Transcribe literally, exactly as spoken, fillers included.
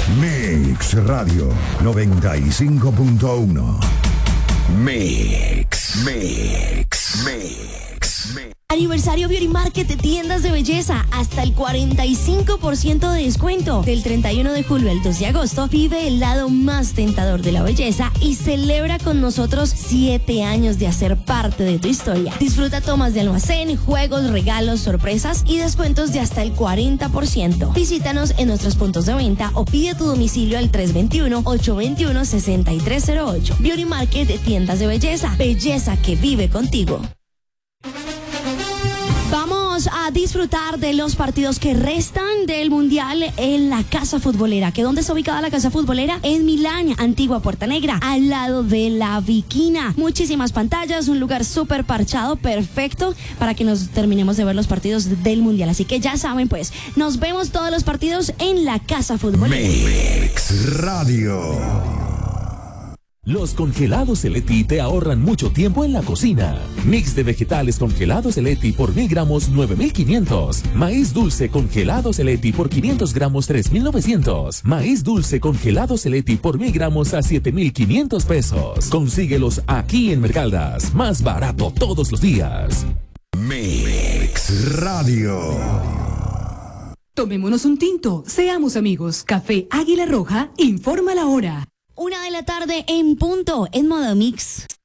Mix Radio noventa y cinco punto uno. Mix, Mix, Mix, Mix. Aniversario Beauty Market de tiendas de belleza. Hasta el cuarenta y cinco por ciento de descuento. Del treinta y uno de julio al dos de agosto, vive el lado más tentador de la belleza y celebra con nosotros siete años de hacer parte de tu historia. Disfruta tomas de almacén, juegos, regalos, sorpresas y descuentos de hasta el cuarenta por ciento. Visítanos en nuestros puntos de venta o pide tu domicilio al tres dos uno, ocho dos uno, seis tres cero ocho. Beauty Market de tiendas de belleza. Belleza que vive contigo. Vamos a disfrutar de los partidos que restan del Mundial en la Casa Futbolera. ¿Que dónde está ubicada la Casa Futbolera? En Milán, antigua Puerta Negra, al lado de la Viquina. Muchísimas pantallas, un lugar súper parchado, perfecto para que nos terminemos de ver los partidos del Mundial. Así que ya saben, pues, nos vemos todos los partidos en la Casa Futbolera. Mix Radio. Los congelados Eletti te ahorran mucho tiempo en la cocina. Mix de vegetales congelados Eletti por mil gramos nueve mil quinientos. Maíz dulce congelados Eletti por quinientos gramos tres mil novecientos. Maíz dulce congelados Eletti por mil gramos a siete mil quinientos pesos. Consíguelos aquí en Mercaldas. Más barato todos los días. Mix Radio. Tomémonos un tinto, seamos amigos. Café Águila Roja informa la hora. Una de la tarde en punto, en modo mix.